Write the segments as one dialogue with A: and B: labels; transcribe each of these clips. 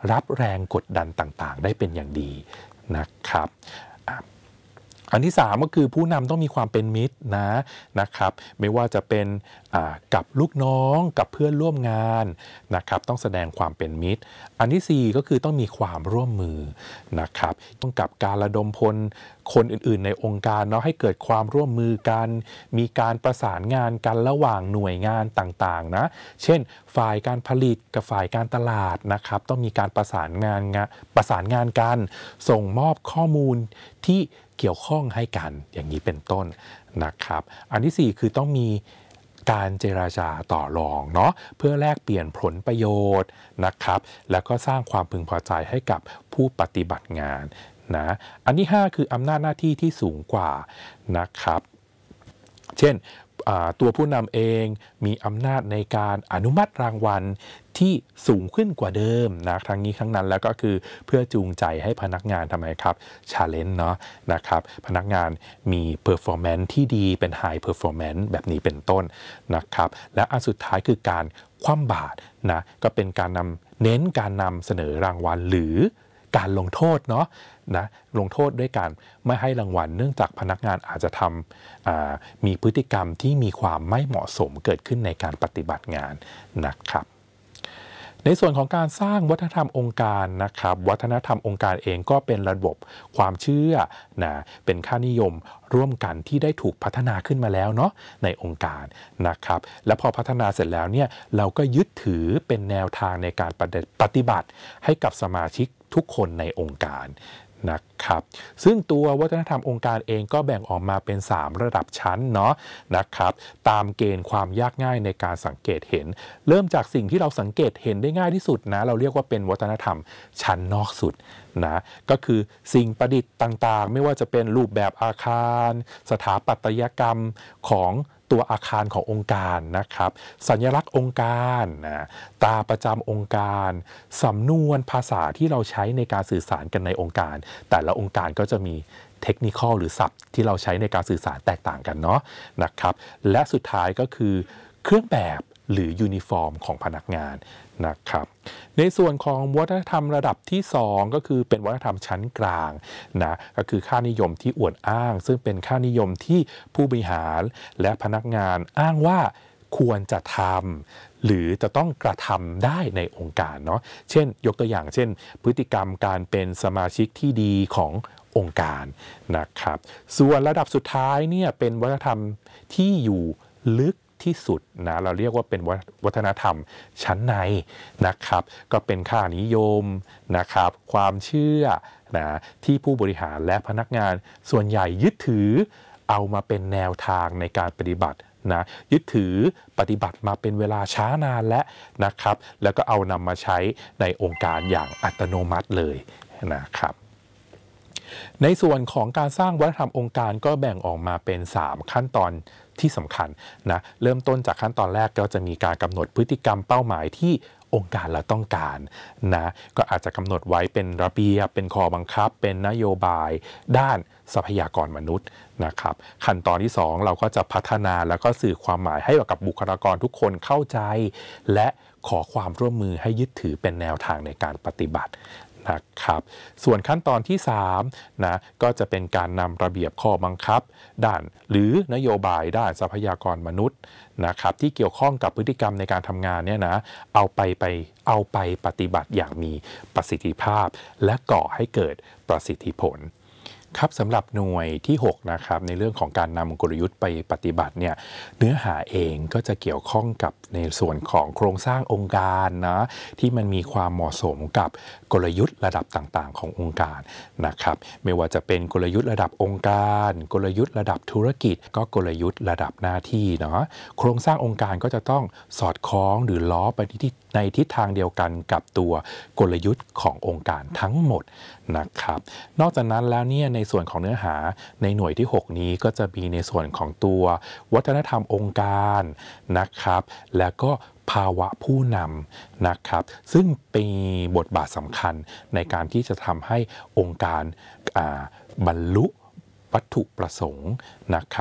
A: รับแรงกดดันต่างๆได้เป็นอย่างดีนะครับอันที่3ก็คือผู้นำต้องมีความเป็นมิตรนะครับไม่ว่าจะเป็นกับลูกน้องกับเพื่อนร่วมงานนะครับต้องแสดงความเป็นมิตรอันที่4ก็คือต้องมีความร่วมมือนะครับต้องกับการระดมพลคนอื่นๆในองค์การเนาะให้เกิดความร่วมมือกันมีการประสานงานกันระหว่างหน่วยงานต่างๆนะเช่นฝ่ายการผลิตกับฝ่ายการตลาดนะครับต้องมีการประสานงานกันส่งมอบข้อมูลที่เกี่ยวข้องให้กันอย่างนี้เป็นต้นนะครับอันที่4คือต้องมีการเจรจาต่อรองเนาะเพื่อแลกเปลี่ยนผลประโยชน์นะครับแล้วก็สร้างความพึงพอใจให้กับผู้ปฏิบัติงานนะอันที่5คืออำนาจหน้าที่ที่สูงกว่านะครับเช่นตัวผู้นำเองมีอำนาจในการอนุมัติรางวัลที่สูงขึ้นกว่าเดิมนะทั้งนี้ทั้งนั้นแล้วก็คือเพื่อจูงใจให้พนักงานทำไมครับ challenge เนาะนะครับพนักงานมี performance ที่ดีเป็น high performance แบบนี้เป็นต้นนะครับและอันสุดท้ายคือการคว่ำบาตรนะก็เป็นการเน้นการนำเสนอรางวัลหรือการลงโทษเนาะนะลงโทษด้วยการไม่ให้รางวัลเนื่องจากพนักงานอาจจะมีพฤติกรรมที่มีความไม่เหมาะสมเกิดขึ้นในการปฏิบัติงานนะครับในส่วนของการสร้างวัฒนธรรมองค์การนะครับวัฒนธรรมองค์การเองก็เป็นระบบความเชื่อนะเป็นค่านิยมร่วมกันที่ได้ถูกพัฒนาขึ้นมาแล้วเนาะในองค์การนะครับและพอพัฒนาเสร็จแล้วเนี่ยเราก็ยึดถือเป็นแนวทางในการปฏิบัติให้กับสมาชิกทุกคนในองค์การนะครับซึ่งตัววัฒนธรรมองค์การเองก็แบ่งออกมาเป็น3ระดับชั้นเนาะนะครับตามเกณฑ์ความยากง่ายในการสังเกตเห็นเริ่มจากสิ่งที่เราสังเกตเห็นได้ง่ายที่สุดนะเราเรียกว่าเป็นวัฒนธรรมชั้นนอกสุดนะก็คือสิ่งประดิษฐ์ต่างๆไม่ว่าจะเป็นรูปแบบอาคารสถาปัตยกรรมของตัวอาคารขององค์การนะครับสัญลักษณ์องค์การนะตาประจำองค์การสำนวนภาษาที่เราใช้ในการสื่อสารกันในองค์การแต่ละองค์การก็จะมีเทคนิคหรือศัพท์ที่เราใช้ในการสื่อสารแตกต่างกันเนาะนะครับและสุดท้ายก็คือเครื่องแบบหรือยูนิฟอร์มของพนักงานนะครับในส่วนของวัฒนธรรมระดับที่2ก็คือเป็นวัฒนธรรมชั้นกลางนะก็คือค่านิยมที่อวดอ้างซึ่งเป็นค่านิยมที่ผู้บริหารและพนักงานอ้างว่าควรจะทำหรือจะต้องกระทำได้ในองค์การเนาะเช่นยกตัวอย่างเช่นพฤติกรรมการเป็นสมาชิกที่ดีขององค์การนะครับส่วนระดับสุดท้ายเนี่ยเป็นวัฒนธรรมที่อยู่ลึกที่สุดนะเราเรียกว่าเป็นวัฒนธรรมชั้นในนะครับก็เป็นค่านิยมนะครับความเชื่อนะที่ผู้บริหารและพนักงานส่วนใหญ่ยึดถือเอามาเป็นแนวทางในการปฏิบัตินะยึดถือปฏิบัติมาเป็นเวลาช้านานและนะครับแล้วก็เอานำมาใช้ในองค์การอย่างอัตโนมัติเลยนะครับในส่วนของการสร้างวัฒนธรรมองค์การก็แบ่งออกมาเป็น3ขั้นตอนที่สำคัญนะเริ่มต้นจากขั้นตอนแรกก็จะมีการกำหนดพฤติกรรมเป้าหมายที่องค์การเราต้องการนะก็อาจจะกำหนดไว้เป็นระเบียบเป็นข้อบังคับเป็นนโยบายด้านทรัพยากรมนุษย์นะครับขั้นตอนที่2เราก็จะพัฒนาแล้วก็สื่อความหมายให้กับบุคลากรทุกคนเข้าใจและขอความร่วมมือให้ยึดถือเป็นแนวทางในการปฏิบัตินะครับส่วนขั้นตอนที่3นะก็จะเป็นการนำระเบียบข้อบังคับด้านหรือนโยบายด้านทรัพยากรมนุษย์นะครับที่เกี่ยวข้องกับพฤติกรรมในการทำงานเนี่ยนะเอาไปปฏิบัติอย่างมีประสิทธิภาพและก่อให้เกิดประสิทธิผลครับสำหรับหน่วยที่6นะครับในเรื่องของการนำกลยุทธ์ไปปฏิบัติเนี่ยเนื้อหาเองก็จะเกี่ยวข้องกับในส่วนของโครงสร้างองค์การนะที่มันมีความเหมาะสมกับกลยุทธ์ระดับต่างๆขององค์การนะครับไม่ว่าจะเป็นกลยุทธ์ระดับองค์การกลยุทธ์ระดับธุรกิจก็กลยุทธ์ระดับหน้าที่เนาะโครงสร้างองค์การก็จะต้องสอดคล้องหรือล้อไปในทิศทางเดียวกันกับตัวกลยุทธ์ขององค์การทั้งหมดนะครับนอกจากนั้นแล้วเนี่ยในส่วนของเนื้อหาในหน่วยที่6นี้ก็จะมีในส่วนของตัววัฒนธรรมองค์การนะครับแล้วก็ภาวะผู้นำนะครับซึ่งเป็นบทบาทสำคัญในการที่จะทำให้องค์การบรรลุวัตถุประสงค์นะครับ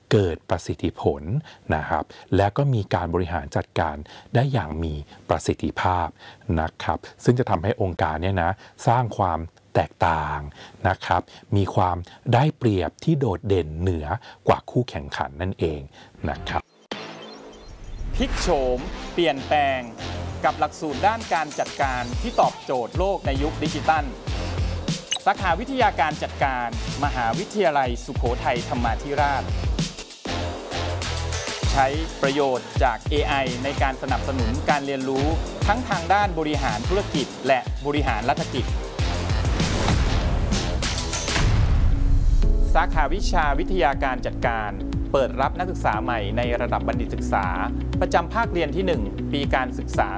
A: เกิดประสิทธิผลนะครับและก็มีการบริหารจัดการได้อย่างมีประสิทธิภาพนะครับซึ่งจะทำให้องค์การเนี่ยนะสร้างความแตกต่างนะครับมีความได้เปรียบที่โดดเด่นเหนือกว่าคู่แข่งขันนั่นเองนะครับ
B: พลิกโฉมเปลี่ยนแปลงกับหลักสูตรด้านการจัดการที่ตอบโจทย์โลกในยุคดิจิทัลสาขาวิทยาการจัดการมหาวิทยาลัยสุโขทัยธรรมาธิราชใช้ประโยชน์จาก AI ในการสนับสนุนการเรียนรู้ทั้งทางด้านบริหารธุรกิจและบริหารรัฐกิจสาขาวิชาวิทยาการจัดการเปิดรับนักศึกษาใหม่ในระดับบัณฑิตศึกษาประจำภาคเรียนที่ 1 ปีการศึกษา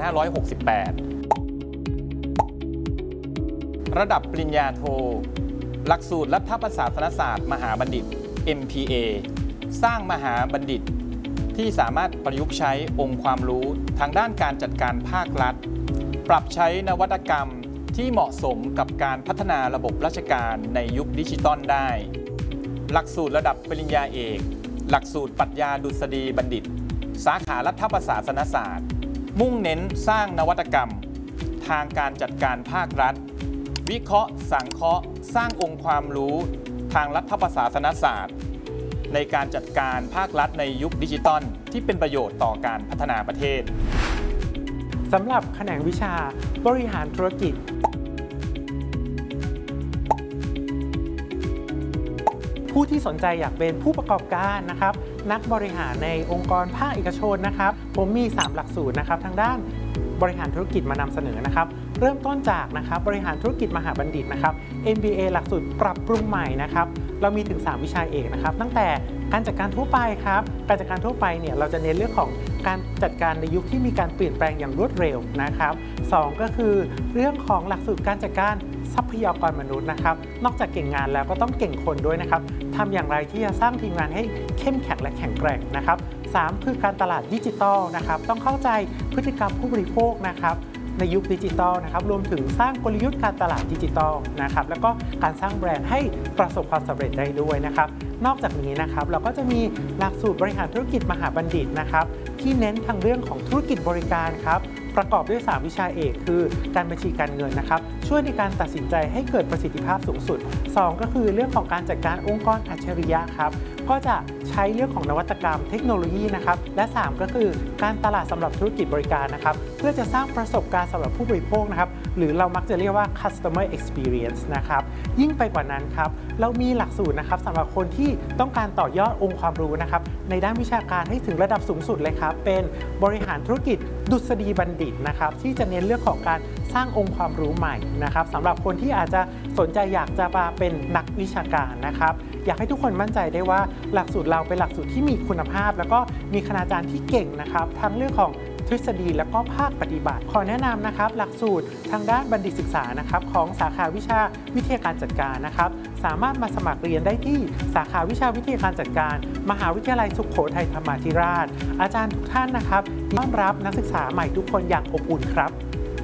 B: 2568 ระดับปริญญาโทหลักสูตรรัฐประศาสนศาสตร์มหาบัณฑิต MPA สร้างมหาบัณฑิตที่สามารถประยุกต์ใช้องค์ความรู้ทางด้านการจัดการภาครัฐปรับใช้นวัตกรรมที่เหมาะสมกับการพัฒนาระบบราชการในยุคดิจิตอลได้หลักสูตรระดับปริญญาเอกหลักสูตรปรัชญาดุษฎีบัณฑิตสาขารัฐประศาสนศาสตร์มุ่งเน้นสร้างนวัตกรรมทางการจัดการภาครัฐวิเคราะห์สังเคราะห์สร้างองค์ความรู้ทางรัฐประศาสนศาสตร์ในการจัดการภาครัฐในยุคดิจิตอลที่เป็นประโยชน์ต่อการพัฒนาประเทศ
C: สำหรับแขนงวิชาบริหารธุรกิจผู้ที่สนใจอยากเป็นผู้ประกอบการนะครับนักบริหารในองค์กรภาคเอกชนนะครับผมมี3หลักสูตรนะครับทางด้านบริหารธุรกิจมานำเสนอนะครับเริ่มต้นจากนะครับบริหารธุรกิจมหาบัณฑิตนะครับ MBA หลักสูตรปรับปรุงใหม่นะครับเรามีถึง3วิชาเอกนะครับตั้งแต่การจัดการทั่วไปครับการจัดการทั่วไปเนี่ยเราจะเน้นเรื่องของการจัดการในยุคที่มีการเปลี่ยนแปลงอย่างรวดเร็วนะครับ2ก็คือเรื่องของหลักสูตรการจัดการทรัพยากรมนุษย์นะครับนอกจากเก่งงานแล้วก็ต้องเก่งคนด้วยนะครับทำอย่างไรที่จะสร้างทีมงานให้เข้มแข็งและแข็งแกร่งนะครับ3คือการตลาดดิจิทัลนะครับต้องเข้าใจพฤติกรรมผู้บริโภคนะครับในยุคดิจิทัลนะครับรวมถึงสร้างกลยุทธ์การตลาดดิจิทัลนะครับแล้วก็การสร้างแบรนด์ให้ประสบความสำเร็จได้ด้วยนะครับนอกจากนี้นะครับเราก็จะมีหลักสูตรบริหารธุรกิจมหาบัณฑิตนะครับที่เน้นทางเรื่องของธุรกิจบริการครับประกอบด้วย3วิชาเอกคือการบัญชีการเงินนะครับช่วยในการตัดสินใจให้เกิดประสิทธิภาพสูงสุด2ก็คือเรื่องของการจัดการองค์กรอัจฉริยะครับก็จะใช้เรื่องของนวัตกรรมเทคโนโลยีนะครับและ3ก็คือการตลาดสำหรับธุรกิจบริการนะครับเพื่อจะสร้างประสบการณ์สำหรับผู้บริโภคนะครับหรือเรามักจะเรียกว่า customer experience นะครับยิ่งไปกว่านั้นครับเรามีหลักสูตรนะครับสำหรับคนที่ต้องการต่อยอดองค์ความรู้นะครับในด้านวิชาการให้ถึงระดับสูงสุดเลยครับเป็นบริหารธุรกิจดุษฎีบัณฑิตนะครับที่จะเน้นเรื่องของการสร้างองค์ความรู้ใหม่นะครับสำหรับคนที่อาจจะสนใจอยากจะมาเป็นนักวิชาการนะครับอยากให้ทุกคนมั่นใจได้ว่าหลักสูตรเราเป็นหลักสูตรที่มีคุณภาพแล้วก็มีคณาจารย์ที่เก่งนะครับทั้งเรื่องของทฤษฎีและก็ภาคปฏิบัติขอแนะนำนะครับหลักสูตรทางด้านบัณฑิตศึกษานะครับของสาขาวิชาวิทยาการจัดการนะครับสามารถมาสมัครเรียนได้ที่สาขาวิชาวิทยาการจัดการมหาวิทยาลัยสุโขทัยธรรมาธิราชอาจารย์ทุกท่านนะครับต้อนรับนักศึกษาใหม่ทุกคนอย่างอบอุ่นครับ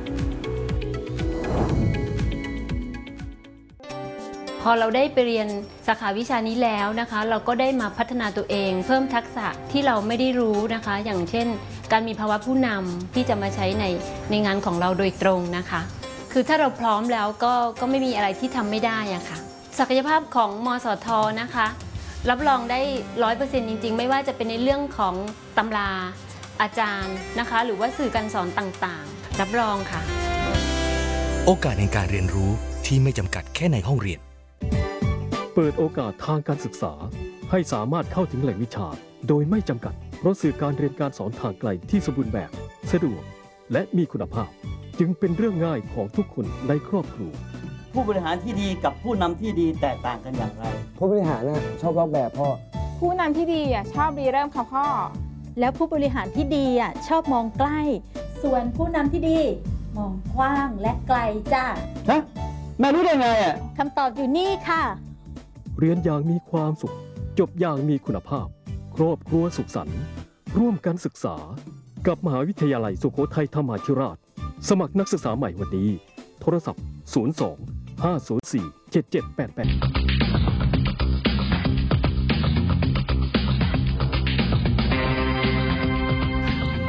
D: พอเราได้ไปเรียนสาขาวิชานี้แล้วนะคะเราก็ได้มาพัฒนาตัวเองเพิ่มทักษะที่เราไม่ได้รู้นะคะอย่างเช่นการมีภาวะผู้นำที่จะมาใช้ในงานของเราโดยตรงนะคะคือถ้าเราพร้อมแล้วก็ไม่มีอะไรที่ทำไม่ได้อะค่ะศักยภาพของมสท.นะคะรับรองได้ 100% จริงๆไม่ว่าจะเป็นในเรื่องของตำราอาจารย์นะคะหรือว่าสื่อการสอนต่างๆรับรองค่ะ
E: โอกาสในการเรียนรู้ที่ไม่จำกัดแค่ในห้องเรียน
F: เปิดโอกาสทางการศึกษาให้สามารถเข้าถึงแหล่งวิชาโดยไม่จำกัดเพราะสื่อการเรียนการสอนทางไกลที่สมบูรณ์แบบสะดวกและมีคุณภาพจึงเป็นเรื่องง่ายของทุกคนในครอบครัว
G: ผู้บริหารที่ดีกับผู้นำที่ดีแตกต่างกันอย่างไร
H: ผู้บริหารชอบลอกแบบพ่อ
I: ผู้นำที่ดีชอบรีเริ่มค่ะพ่อ
J: แล้วผู้บริหารที่ดีชอบมองใกล้ส่วนผู้นำที่ดีมองกว้างและไกลจ้า
H: ฮะแม่รู้ได้ไง
J: คำตอบอยู่นี่ค่ะ
F: เรียนอย่างมีความสุขจบอย่างมีคุณภาพครอบครัวสุขสันต์ร่วมกันศึกษากับมหาวิทยาลัยสุโขทัยธรรมาธิราชสมัครนักศึกษาใหม่วันนี้โทรศัพท์02 504 7788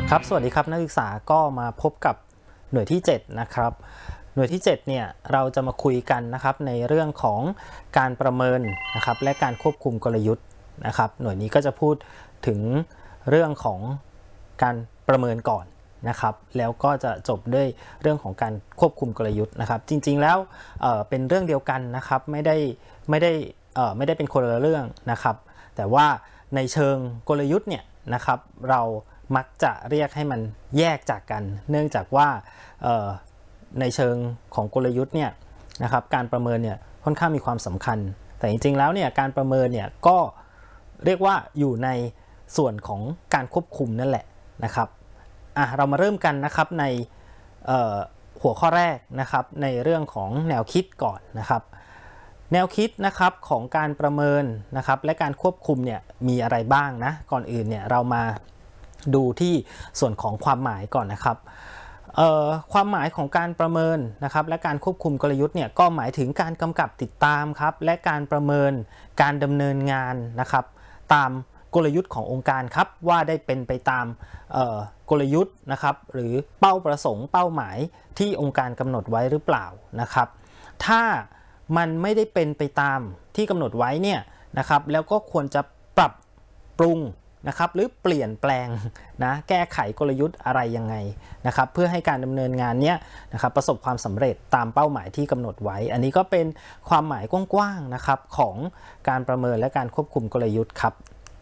K: ครับสวัสดีครับนักศึกษาก็มาพบกับหน่วยที่7นะครับหน่วยที่7เนี่ยเราจะมาคุยกันนะครับในเรื่องของการประเมินนะครับและการควบคุมกลยุทธ์นะครับหน่วยนี้ก็จะพูดถึงเรื่องของการประเมินก่อนนะครับแล้วก็จะจบด้วยเรื่องของการควบคุมกลยุทธ์นะครับจริงๆแล้วเป็นเรื่องเดียวกันนะครับไม่ได้เป็นคนละเรื่องนะครับแต่ว่าในเชิงกลยุทธ์เนี่ยนะครับเรามักจะเรียกให้มันแยกจากกันเนื่องจากว่าในเชิงของกลยุทธ์เนี่ยนะครับการประเมินเนี่ยค่อนข้างมีความสำคัญแต่จริงๆแล้วเนี่ยการประเมินเนี่ยก็เรียกว่าอยู่ในส่วนของการควบคุมนั่นแหละนะครับเรามาเริ่มกันนะครับในหัวข้อแรกนะครับในเรื่องของแนวคิดก่อนนะครับแนวคิดนะครับของการประเมินนะครับและการควบคุมเนี่ยมีอะไรบ้างนะก่อนอื่นเนี่ยเรามาดูที่ส่วนของความหมายก่อนนะครับความหมายของการประเมินนะครับและการควบคุมกลยุทธ์เนี่ยก็หมายถึงการกำกับติดตามครับและการประเมินการดำเนินงานนะครับตามกลยุทธ์ขององค์การครับว่าได้เป็นไปตามกลยุทธ์นะครับหรือเป้าประสงค์เป้าหมายที่องค์การกำหนดไว้หรือเปล่านะครับถ้ามันไม่ได้เป็นไปตามที่กำหนดไว้เนี่ยนะครับแล้วก็ควรจะปรับปรุงนะครับหรือเปลี่ยนแปลงนะแก้ไขกลยุทธ์อะไรยังไงนะครับเพื่อให้การดำเนินงานเนี้ยนะครับประสบความสำเร็จตามเป้าหมายที่กำหนดไว้อันนี้ก็เป็นความหมายกว้างๆนะครับของการประเมินและการควบคุมกลยุทธ์ครับ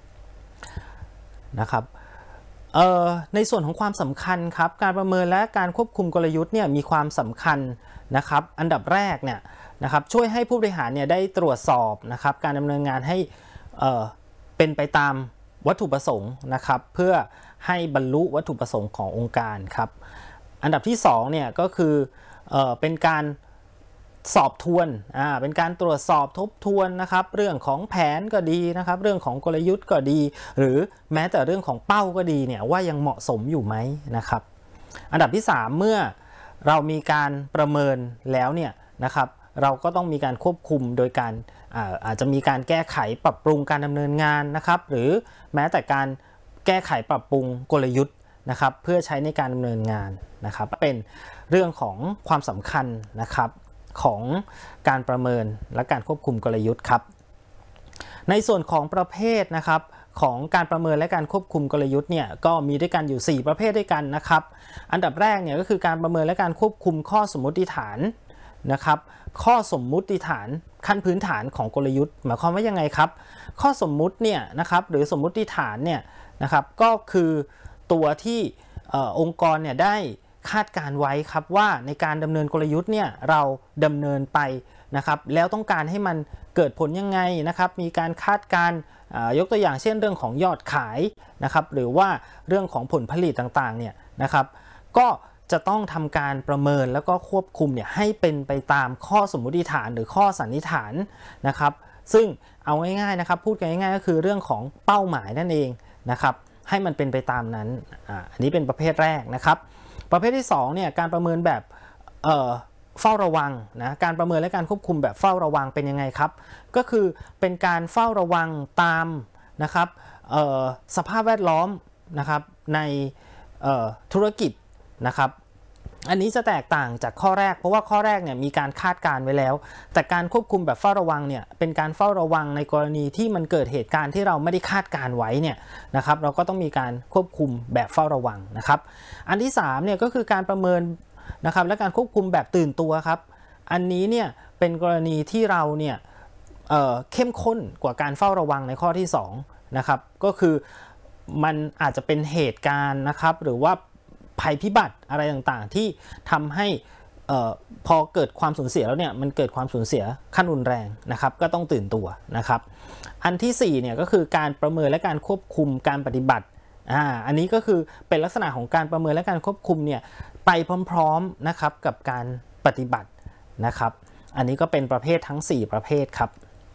K: นะครับในส่วนของความสำคัญครับการประเมินและการควบคุมกลยุทธ์เนี่ยมีความสำคัญนะครับอันดับแรกเนี่ยนะครับช่วยให้ผู้บริหารเนี่ยได้ตรวจสอบนะครับการดำเนินงานให้เป็นไปตามวัตถุประสงค์นะครับเพื่อให้บรรลุวัตถุประสงค์ขององค์การครับอันดับที่2เนี่ยก็คือเป็นการสอบทวนเป็นการตรวจสอบทบทวนนะครับเรื่องของแผนก็ดีนะครับเรื่องของกลยุทธ์ก็ดีหรือแม้แต่เรื่องของเป้าก็ดีเนี่ยว่ายังเหมาะสมอยู่ไหมนะครับอันดับที่3เมื่อเรามีการประเมินแล้วเนี่ยนะครับเราก็ต้องมีการควบคุมโดยการอาจจะมีการแก้ไขปรับปรุงการดำเนินงานนะครับหรือแม้แต่การแก้ไขปรับปรุงกลยุทธ์นะครับเพื่อใช้ในการดำเนินงานนะครับเป็นเรื่องของความสำคัญนะครับของการประเมินและการควบคุมกลยุทธ์ครับในส่วนของประเภทนะครับของการประเมินและการควบคุมกลยุทธ์เนี่ยก็มีด้วยกันอยู่4ประเภทด้วยกันนะครับอันดับแรกเนี่ยก็คือการประเมินและการควบคุมข้อสมมุติฐานนะครับข้อสมมุติฐานขั้นพื้นฐานของกลยุทธ์หมายความว่ายังไงครับข้อสมมุติเนี่ยนะครับหรือสมมุติฐานเนี่ยนะครับก็คือตัวที่องค์กรเนี่ยได้คาดการไว้ครับว่าในการดำเนินกลยุทธ์เนี่ยเราดำเนินไปนะครับแล้วต้องการให้มันเกิดผลยังไงนะครับมีการคาดการยกตัวอย่างเช่นเรื่องของยอดขายนะครับหรือว่าเรื่องของผลผลิตต่างๆเนี่ยนะครับก็จะต้องทำการประเมินแล้วก็ควบคุมเนี่ยให้เป็นไปตามข้อสมมุติฐานหรือข้อสันนิษฐานนะครับซึ่งเอาง่ายๆนะครับพูดกันง่ายๆก็คือเรื่องของเป้าหมายนั่นเองนะครับให้มันเป็นไปตามนั้นอันนี้เป็นประเภทแรกนะครับประเภทที่2เนี่ยการประเมินแบบเฝ้าระวังนะการประเมินและการควบคุมแบบเฝ้าระวังเป็นยังไงครับก็คือเป็นการเฝ้าระวังตามนะครับสภาพแวดล้อมนะครับในธุรกิจนะครับอันนี้จะแตกต่างจากข้อแรกเพราะว่าข้อแรกเนี่ยมีการคาดการไว้แล้วแต่การควบคุมแบบเฝ้าระวังเนี่ยเป็นการเฝ้าระวังในกรณีที่มันเกิดเหตุการณ์ที่เราไม่ได้คาดการไว้เนี่ยนะครับเราก็ต้องมีการควบคุมแบบเฝ้าระวังนะครับอันที่3เนี่ยก็คือการประเมินนะครับและการควบคุมแบบตื่นตัวครับอันนี้เนี่ยเป็นกรณีที่เราเนี่ยเข้มข้นกว่าการเฝ้าระวังในข้อที่2นะครับก็คือมันอาจจะเป็นเหตุการณ์นะครับหรือว่าภัยพิบัติอะไรต่างๆที่ทำให้พอเกิดความสูญเสียแล้วเนี่ยมันเกิดความสูญเสียขั้นรุนแรงนะครับก็ต้องตื่นตัวนะครับอันที่4เนี่ยก็คือการประเมินและการควบคุมการปฏิบัติอันนี้ก็คือเป็นลักษณะของการประเมินและการควบคุมเนี่ยไปพร้อมๆนะครับกับการปฏิบัตินะครับอันนี้ก็เป็นประเภททั้ง4ประเภทครับ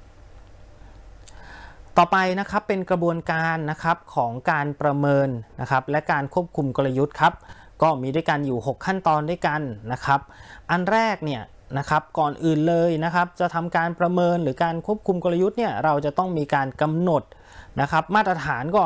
K: ต่อไปนะครับเป็นกระบวนการนะครับของการประเมินนะครับและการควบคุมกลยุทธ์ครับก็มีด้วยกันอยู่6ขั้นตอนด้วยกันนะครับอันแรกเนี่ยนะครับก่อนอื่นเลยนะครับจะทำการประเมินหรือการควบคุมกลยุทธ์เนี่ยเราจะต้องมีการกำหนดนะครับมาตรฐานก่อน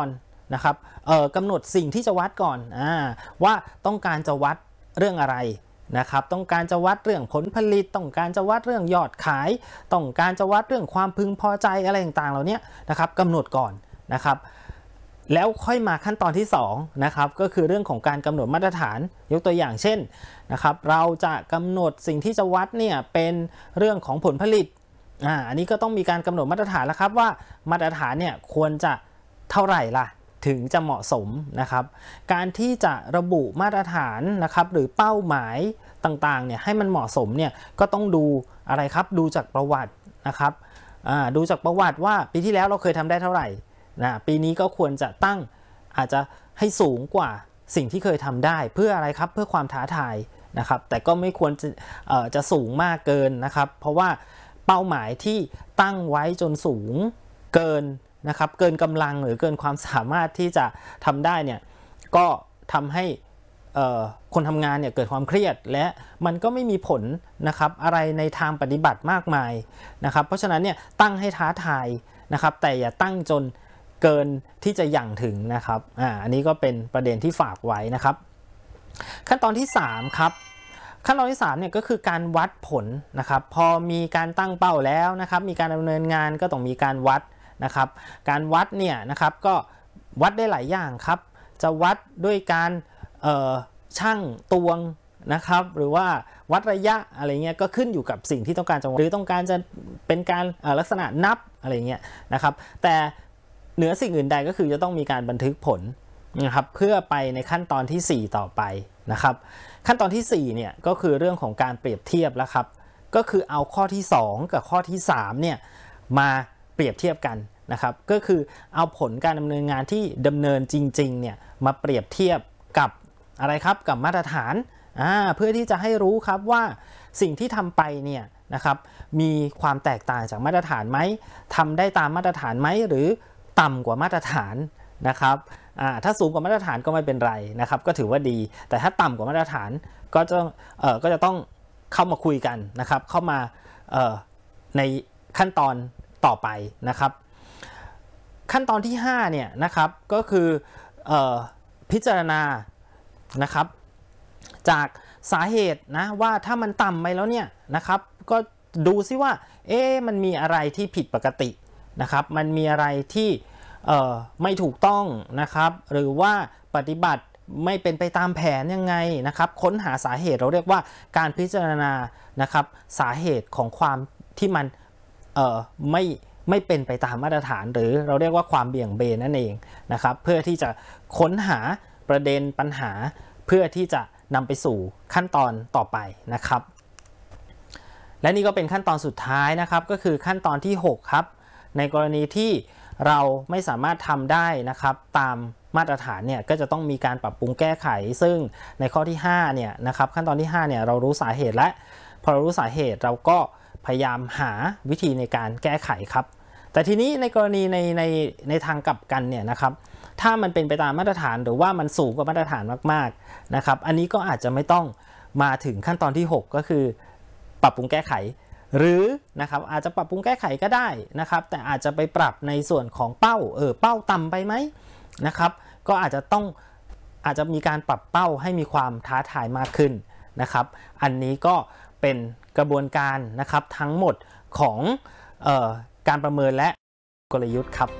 K: นะครับกำหนดสิ่งที่จะวัดก่อนว่าต้องการจะวัดเรื่องอะไรนะครับต้องการจะวัดเรื่องผลผลิตต้องการจะวัดเรื่องยอดขายต้องการจะวัดเรื่องความพึงพอใจอะไรต่างๆเหล่านี้นะครับกำหนดก่อนนะครับแล้วค่อยมาขั้นตอนที่2นะครับก็คือเรื่องของการกำหนดมาตรฐานยกตัวอย่างเช่นนะครับเราจะกำหนดสิ่งที่จะวัดเนี่ยเป็นเรื่องของผลผลิตอันนี้ก็ต้องมีการกำหนดมาตรฐานแล้วครับว่ามาตรฐานเนี่ยควรจะเท่าไหร่ล่ะถึงจะเหมาะสมนะครับการที่จะระบุมาตรฐานนะครับหรือเป้าหมายต่างๆเนี่ยให้มันเหมาะสมเนี่ยก็ต้องดูอะไรครับดูจากประวัตินะครับดูจากประวัติว่าปีที่แล้วเราเคยทำได้เท่าไหร่ปีนี้ก็ควรจะตั้งอาจจะให้สูงกว่าสิ่งที่เคยทำได้เพื่ออะไรครับเพื่อความท้าทายนะครับแต่ก็ไม่ควรจะสูงมากเกินนะครับเพราะว่าเป้าหมายที่ตั้งไว้จนสูงเกินนะครับเกินกำลังหรือเกินความสามารถที่จะทำได้เนี่ยก็ทำให้คนทำงานเนี่ยเกิดความเครียดและมันก็ไม่มีผลนะครับอะไรในทางปฏิบัติมากมายนะครับเพราะฉะนั้นเนี่ยตั้งให้ท้าทายนะครับแต่อย่าตั้งจนเกินที่จะยั่งถึงนะครับอันนี้ก็เป็นประเด็นที่ฝากไว้นะครับขั้นตอนที่3ครับขั้นตอนที่3เนี่ยก็คือการวัดผลนะครับพอมีการตั้งเป้าแล้วนะครับมีการดำเนินงานก็ต้องมีการวัดนะครับการวัดเนี่ยนะครับก็วัดได้หลายอย่างครับจะวัดด้วยการชั่งตวงนะครับหรือว่าวัดระยะอะไรเงี้ยก็ขึ้นอยู่กับสิ่งที่ต้องการจะวัดหรือต้องการจะเป็นการลักษณะนับอะไรเงี้ยนะครับแต่เหนือสิ่งอื่นใดก็คือจะต้องมีการบันทึกผลนะครับเพื่อไปในขั้นตอนที่4ต่อไปนะครับขั้นตอนที่4เนี่ยก็คือเรื่องของการเปรียบเทียบแล้วครับก็คือเอาข้อที่2กับข้อที่3เนี่ยมาเปรียบเทียบกันนะครับก็คือเอาผลการดำเนินงานที่ดำเนินจริงๆเนี่ยมาเปรียบเทียบกับอะไรครับกับมาตรฐานเพื่อที่จะให้รู้ครับว่าสิ่งที่ทำไปเนี่ยนะครับมีความแตกต่างจากมาตรฐานไหมทำได้ตามมาตรฐานไหมหรือต่ำกว่ามาตรฐานนะครับถ้าสูงกว่ามาตรฐานก็ไม่เป็นไรนะครับก็ถือว่าดีแต่ถ้าต่ำกว่ามาตรฐานก็จะต้องเข้ามาคุยกันนะครับเข้ามาในขั้นตอนต่อไปนะครับขั้นตอนที่5เนี่ยนะครับก็คือพิจารณานะครับจากสาเหตุนะว่าถ้ามันต่ำไปแล้วเนี่ยนะครับก็ดูซิว่ามันมีอะไรที่ผิดปกตินะครับมันมีอะไรที่ไม่ถูกต้องนะครับหรือว่าปฏิบัติไม่เป็นไปตามแผนยังไงนะครับค้นหาสาเหตุเราเรียกว่าการพิจารณานะครับสาเหตุของความที่มันไม่เป็นไปตามมาตรฐานหรือเราเรียกว่าความเบี่ยงเบนนั่นเองนะครับเพื่อที่จะค้นหาประเด็นปัญหาเพื่อที่จะนำไปสู่ขั้นตอนต่อไปนะครับและนี่ก็เป็นขั้นตอนสุดท้ายนะครับก็คือขั้นตอนที่6ครับในกรณีที่เราไม่สามารถทำได้นะครับตามมาตรฐานเนี่ยก็จะต้องมีการปรับปรุงแก้ไขซึ่งในข้อที่5เนี่ยนะครับขั้นตอนที่5เนี่ยเรารู้สาเหตุและพอเรารู้สาเหตุเราก็พยายามหาวิธีในการแก้ไขครับแต่ทีนี้ในกรณีในทางกลับกันเนี่ยนะครับถ้ามันเป็นไปตามมาตรฐานหรือว่ามันสูงกว่ามาตรฐานมากๆนะครับอันนี้ก็อาจจะไม่ต้องมาถึงขั้นตอนที่6ก็คือปรับปรุงแก้ไขหรือนะครับอาจจะปรับปรุงแก้ไขก็ได้นะครับแต่อาจจะไปปรับในส่วนของเป้าเป้าต่ำไปไหมนะครับก็อาจจะมีการปรับเป้าให้มีความท้าทายมากขึ้นนะครับอันนี้ก็เป็นกระบวนการนะครับทั้งหมดของการประเมินและกลยุทธ์ครับ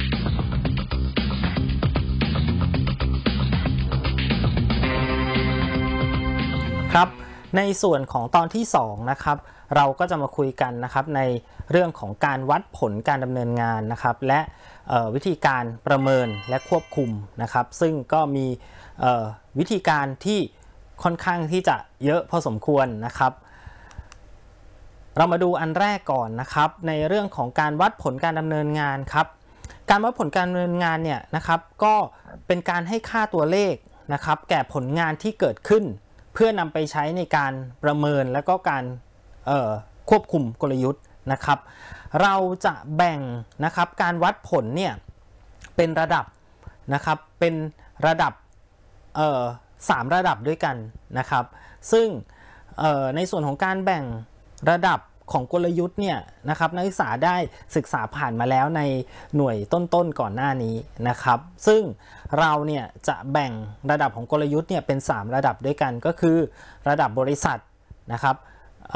K: ครับในส่วนของตอนที่2นะครับเราก็จะมาคุยกันนะครับในเรื่องของการวัดผลการดำเนินงานนะครับและวิธีการประเมินและควบคุมนะครับซึ่งก็มีวิธีการที่ค่อนข้างที่จะเยอะพอสมควรนะครับเรามาดูอันแรกก่อนนะครับในเรื่องของการวัดผลการดำเนินงานครับการวัดผลการดำเนินงานเนี่ยนะครับก็เป็นการให้ค่าตัวเลขนะครับแก่ผลงานที่เกิดขึ้นเพื่อนำไปใช้ในการประเมินและก็การควบคุมกลยุทธ์นะครับเราจะแบ่งนะครับการวัดผลเนี่ยเป็นระดับนะครับเป็นระดับ3ระดับด้วยกันนะครับซึ่งในส่วนของการแบ่งระดับของกลยุทธ์เนี่ยนะครับนักศึกษาได้ศึกษาผ่านมาแล้วในหน่วยต้นๆก่อนหน้านี้นะครับซึ่งเราเนี่ยจะแบ่งระดับของกลยุทธ์เนี่ยเป็น3ระดับด้วยกันก็คือระดับบริษัทนะครับ